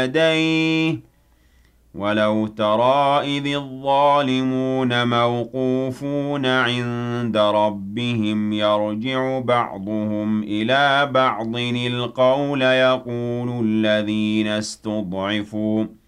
يديه ولو ترى إذ الظالمون موقوفون عند ربهم يرجع بعضهم إلى بعض القول يقول الذين استضعفوا